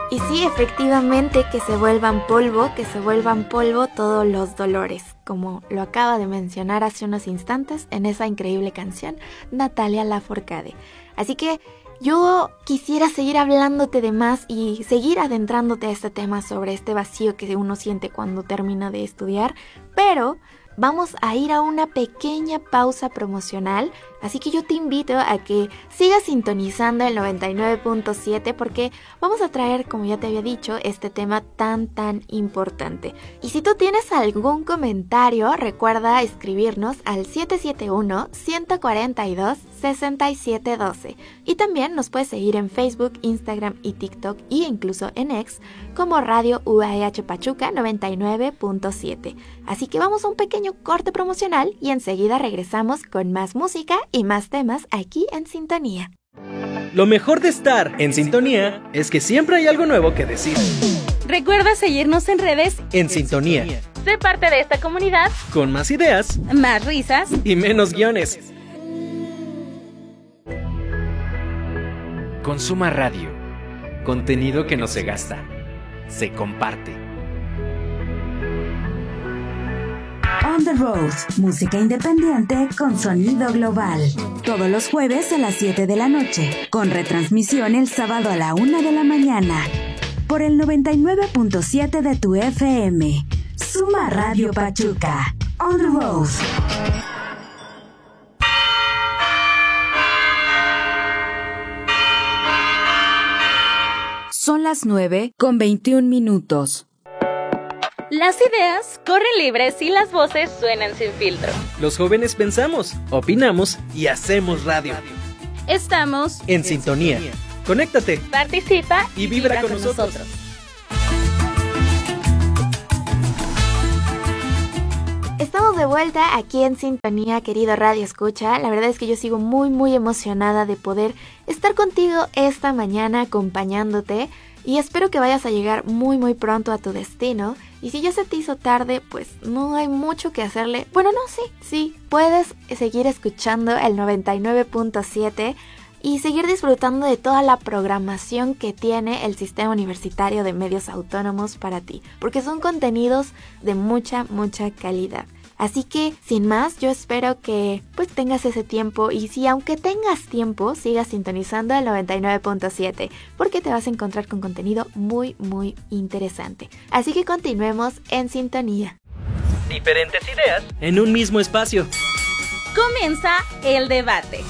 Y sí, efectivamente, que se vuelvan polvo todos los dolores, como lo acaba de mencionar hace unos instantes en esa increíble canción Natalia Lafourcade. Así que yo quisiera seguir hablándote de más y seguir adentrándote a este tema sobre este vacío que uno siente cuando termina de estudiar, pero vamos a ir a una pequeña pausa promocional, así que yo te invito a que sigas sintonizando el 99.7 porque vamos a traer, como ya te había dicho, este tema tan importante. Y si tú tienes algún comentario, recuerda escribirnos al 771-142-6712. Y también nos puedes seguir en Facebook, Instagram y TikTok e incluso en X como Radio UAH Pachuca 99.7. Así que vamos a un pequeño corte promocional y enseguida regresamos con más música y más temas aquí en Sintonía. Lo mejor de estar en Sintonía es que siempre hay algo nuevo que decir. Recuerda seguirnos en redes En Sintonía. Sé parte de esta comunidad Con más ideas más risas y menos guiones. Consuma Radio. Contenido que no se gasta, se comparte. On the Road, música independiente con sonido global. Todos los jueves a las 7 de la noche, con retransmisión el sábado a la 1 de la mañana. Por el 99.7 de tu FM. Suma Radio Pachuca. On the Road. Son las 9:21. Las ideas corren libres y las voces suenan sin filtro. Los jóvenes pensamos, opinamos y hacemos radio. Estamos En Sintonía. Conéctate participa y vibra con nosotros. Estamos de vuelta aquí en Sintonía, querido Radio Escucha. La verdad es que yo sigo muy emocionada de poder estar contigo esta mañana acompañándote y espero que vayas a llegar muy pronto a tu destino. Y si ya se te hizo tarde, pues no hay mucho que hacerle. Bueno, no, sí, puedes seguir escuchando el 99.7 y seguir disfrutando de toda la programación que tiene el Sistema Universitario de Medios Autónomos para ti, porque son contenidos de mucha calidad. Así que, sin más, yo espero que pues tengas ese tiempo y si aunque tengas tiempo, sigas sintonizando el 99.7 porque te vas a encontrar con contenido muy interesante. Así que continuemos en sintonía. Diferentes ideas en un mismo espacio. Comienza el debate.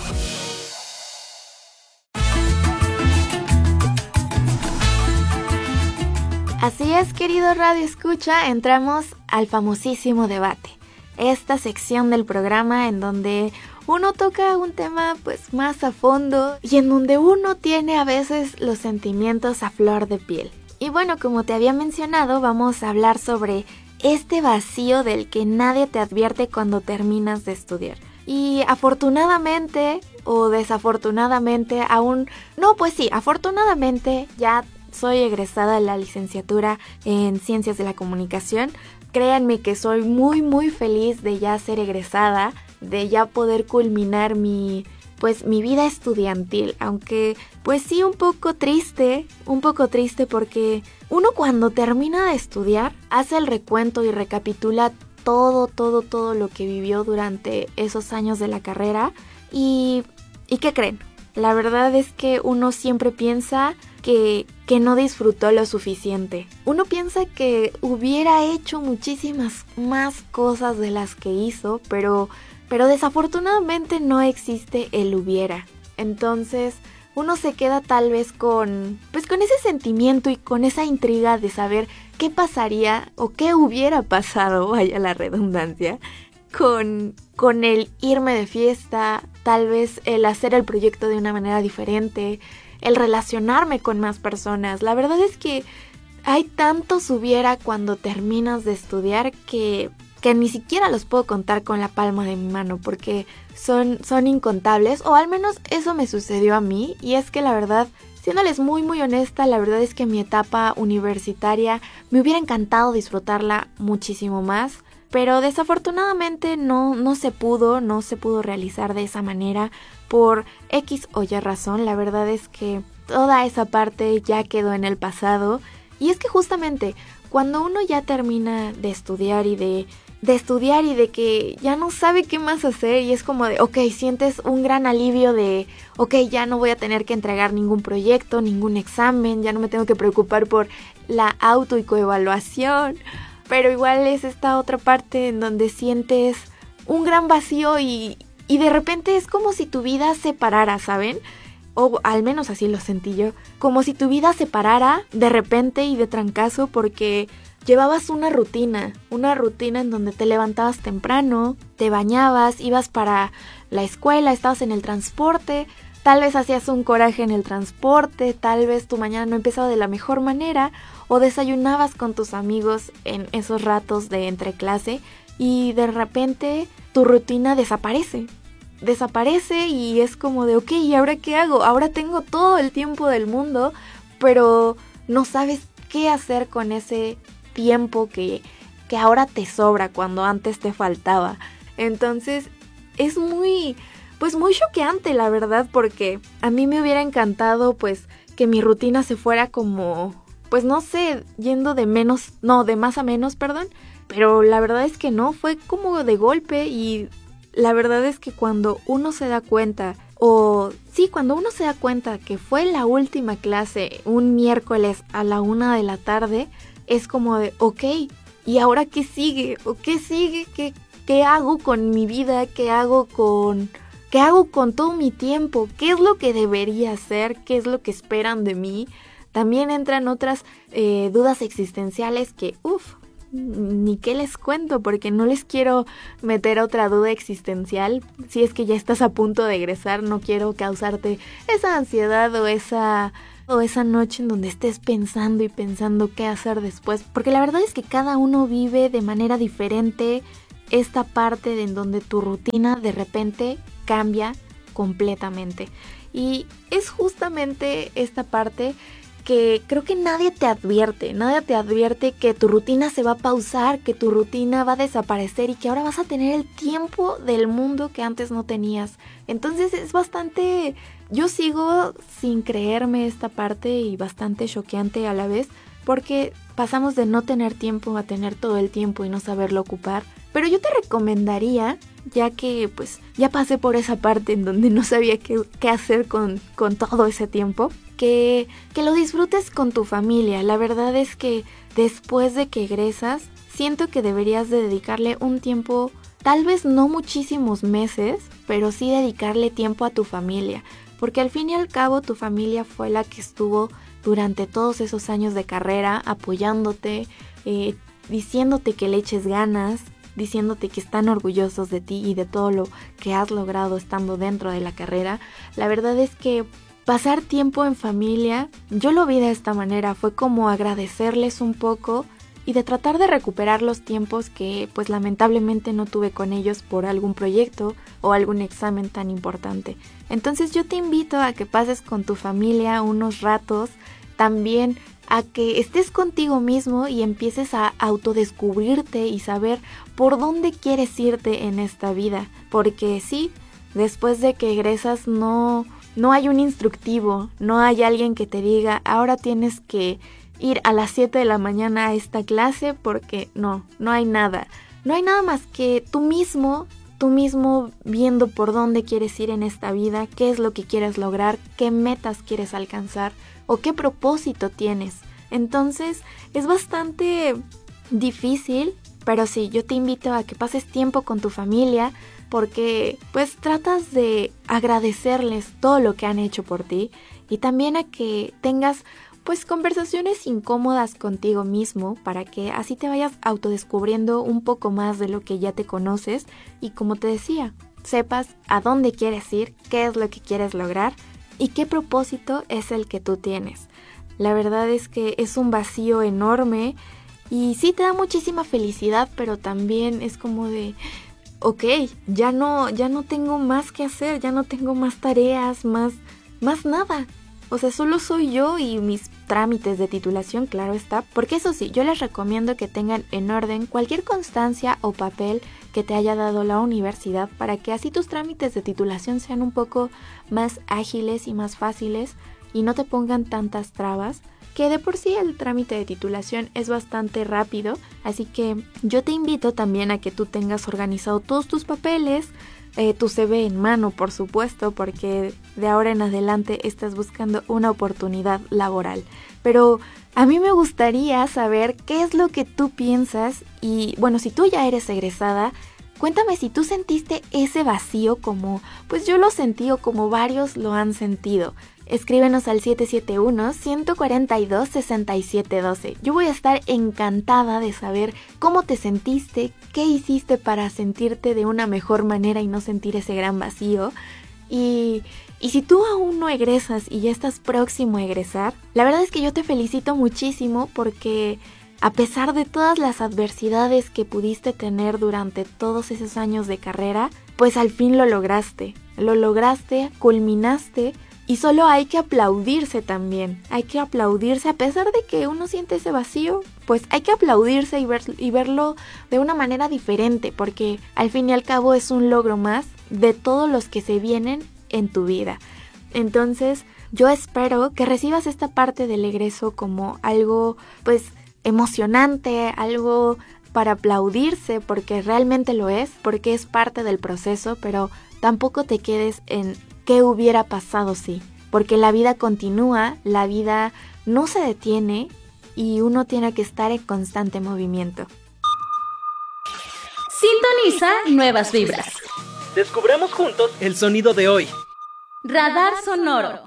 Así es, querido Radio Escucha, entramos al famosísimo debate. Esta sección del programa en donde uno toca un tema pues más a fondo y en donde uno tiene a veces los sentimientos a flor de piel. Y bueno, como te había mencionado, vamos a hablar sobre este vacío del que nadie te advierte cuando terminas de estudiar. Y afortunadamente o desafortunadamente afortunadamente ya soy egresada de la licenciatura en Ciencias de la Comunicación. Créanme que soy muy feliz de ya ser egresada, de ya poder culminar mi vida estudiantil, aunque pues sí un poco triste porque uno cuando termina de estudiar hace el recuento y recapitula todo lo que vivió durante esos años de la carrera y ¿qué creen? La verdad es que uno siempre piensa que no disfrutó lo suficiente. Uno piensa que hubiera hecho muchísimas más cosas de las que hizo, pero desafortunadamente no existe el hubiera. Entonces uno se queda tal vez con ese sentimiento y con esa intriga de saber qué pasaría o qué hubiera pasado, vaya la redundancia, con el irme de fiesta, tal vez el hacer el proyecto de una manera diferente, el relacionarme con más personas. La verdad es que hay tantos hubiera cuando terminas de estudiar que ni siquiera los puedo contar con la palma de mi mano porque son incontables, o al menos eso me sucedió a mí. Y es que la verdad, siéndoles muy honesta, la verdad es que mi etapa universitaria me hubiera encantado disfrutarla muchísimo más, pero desafortunadamente no se pudo realizar de esa manera por X o Y razón. La verdad es que toda esa parte ya quedó en el pasado. Y es que justamente cuando uno ya termina de estudiar y de que ya no sabe qué más hacer y es como de, ok, sientes un gran alivio de, ok, ya no voy a tener que entregar ningún proyecto, ningún examen, ya no me tengo que preocupar por la auto y coevaluación, pero igual es esta otra parte en donde sientes un gran vacío y de repente es como si tu vida se parara, ¿saben? O al menos así lo sentí yo, como si tu vida se parara de repente y de trancazo porque llevabas una rutina en donde te levantabas temprano, te bañabas, ibas para la escuela, estabas en el transporte, tal vez hacías un coraje en el transporte, tal vez tu mañana no empezaba de la mejor manera, o desayunabas con tus amigos en esos ratos de entreclase y de repente tu rutina desaparece y es como de, ok, ¿y ahora qué hago? Ahora tengo todo el tiempo del mundo, pero no sabes qué hacer con ese tiempo que ahora te sobra cuando antes te faltaba. Entonces es muy choqueante, la verdad, porque a mí me hubiera encantado pues que mi rutina se fuera como, pues no sé, yendo de más a menos, perdón, pero la verdad es que no, fue como de golpe. Y la verdad es que cuando uno se da cuenta que fue la última clase un miércoles a la 1 de la tarde, es como de, ok, ¿y ahora qué sigue? ¿O qué sigue? ¿Qué hago con mi vida? ¿Qué hago con todo mi tiempo? ¿Qué es lo que debería hacer? ¿Qué es lo que esperan de mí? También entran otras dudas existenciales que, ni qué les cuento, porque no les quiero meter otra duda existencial. Si es que ya estás a punto de egresar, no quiero causarte esa ansiedad o esa noche en donde estés pensando y pensando qué hacer después, porque la verdad es que cada uno vive de manera diferente esta parte en donde tu rutina de repente cambia completamente. Y es justamente esta parte que creo que nadie te advierte que tu rutina se va a pausar, que tu rutina va a desaparecer y que ahora vas a tener el tiempo del mundo que antes no tenías. Entonces es bastante, yo sigo sin creerme esta parte y bastante choqueante a la vez, porque pasamos de no tener tiempo a tener todo el tiempo y no saberlo ocupar. Pero yo te recomendaría, ya que pues ya pasé por esa parte en donde no sabía qué hacer con todo ese tiempo, que lo disfrutes con tu familia. La verdad es que después de que egresas, siento que deberías de dedicarle un tiempo, tal vez no muchísimos meses, pero sí dedicarle tiempo a tu familia, porque al fin y al cabo tu familia fue la que estuvo durante todos esos años de carrera apoyándote, diciéndote que le eches ganas, diciéndote que están orgullosos de ti y de todo lo que has logrado estando dentro de la carrera. La verdad es que pasar tiempo en familia, yo lo vi de esta manera, fue como agradecerles un poco y de tratar de recuperar los tiempos que pues lamentablemente no tuve con ellos por algún proyecto o algún examen tan importante. Entonces yo te invito a que pases con tu familia unos ratos, también a que estés contigo mismo y empieces a autodescubrirte y saber por dónde quieres irte en esta vida, porque sí, después de que egresas no hay un instructivo, no hay alguien que te diga, ahora tienes que ir a las 7 de la mañana a esta clase, porque no hay nada. No hay nada más que tú mismo viendo por dónde quieres ir en esta vida, qué es lo que quieres lograr, qué metas quieres alcanzar o qué propósito tienes. Entonces es bastante difícil, pero sí, yo te invito a que pases tiempo con tu familia, porque pues tratas de agradecerles todo lo que han hecho por ti y también a que tengas pues conversaciones incómodas contigo mismo para que así te vayas autodescubriendo un poco más de lo que ya te conoces y, como te decía, sepas a dónde quieres ir, qué es lo que quieres lograr y qué propósito es el que tú tienes. La verdad es que es un vacío enorme y sí te da muchísima felicidad, pero también es como de, ok, ya no tengo más que hacer, ya no tengo más tareas, más nada. O sea, solo soy yo y mis trámites de titulación, claro está. Porque eso sí, yo les recomiendo que tengan en orden cualquier constancia o papel que te haya dado la universidad, para que así tus trámites de titulación sean un poco más ágiles y más fáciles. y no te pongan tantas trabas, que de por sí el trámite de titulación es bastante rápido, así que yo te invito también a que tú tengas organizado todos tus papeles, tu CV en mano, por supuesto, porque de ahora en adelante estás buscando una oportunidad laboral. Pero a mí me gustaría saber qué es lo que tú piensas y, bueno, si tú ya eres egresada, cuéntame si tú sentiste ese vacío como, pues yo lo sentí o como varios lo han sentido. Escríbenos al 771-142-6712. Yo voy a estar encantada de saber cómo te sentiste, qué hiciste para sentirte de una mejor manera y no sentir ese gran vacío. Y si tú aún no egresas y ya estás próximo a egresar, la verdad es que yo te felicito muchísimo porque a pesar de todas las adversidades que pudiste tener durante todos esos años de carrera, pues al fin lo lograste, culminaste. Y solo hay que aplaudirse también, hay que aplaudirse a pesar de que uno siente ese vacío, pues hay que aplaudirse y verlo de una manera diferente, porque al fin y al cabo es un logro más de todos los que se vienen en tu vida. Entonces yo espero que recibas esta parte del egreso como algo pues emocionante, algo para aplaudirse, porque realmente lo es, porque es parte del proceso, pero tampoco te quedes en ¿qué hubiera pasado si? Porque la vida continúa, la vida no se detiene y uno tiene que estar en constante movimiento. Sintoniza nuevas vibras. Descubramos juntos el sonido de hoy. Radar sonoro.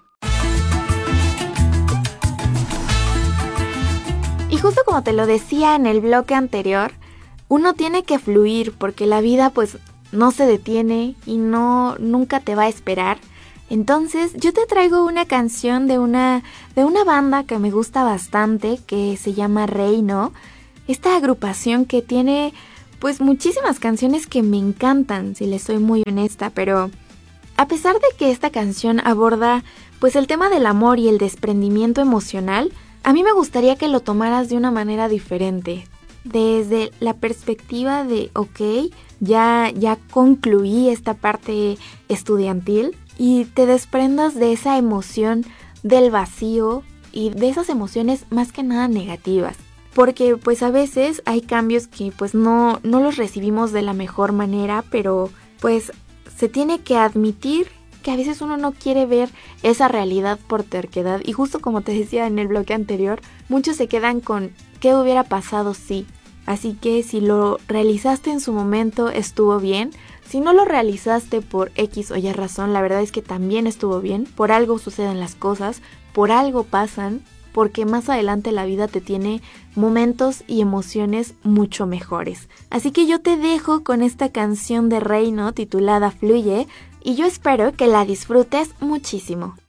Y justo como te lo decía en el bloque anterior, uno tiene que fluir porque la vida pues no se detiene y nunca te va a esperar. Entonces yo te traigo una canción de una banda que me gusta bastante, que se llama Reino. Esta agrupación que tiene pues muchísimas canciones que me encantan, si les soy muy honesta, pero a pesar de que esta canción aborda pues el tema del amor y el desprendimiento emocional, a mí me gustaría que lo tomaras de una manera diferente, desde la perspectiva de ya concluí esta parte estudiantil, y te desprendas de esa emoción del vacío y de esas emociones más que nada negativas. Porque pues a veces hay cambios que pues no los recibimos de la mejor manera, pero pues se tiene que admitir que a veces uno no quiere ver esa realidad por terquedad. Y justo como te decía en el bloque anterior, muchos se quedan con ¿qué hubiera pasado si? Así que si lo realizaste en su momento estuvo bien. Si no lo realizaste por X o Y razón, la verdad es que también estuvo bien. Por algo suceden las cosas, por algo pasan, porque más adelante la vida te tiene momentos y emociones mucho mejores. Así que yo te dejo con esta canción de Reino titulada Fluye y yo espero que la disfrutes muchísimo.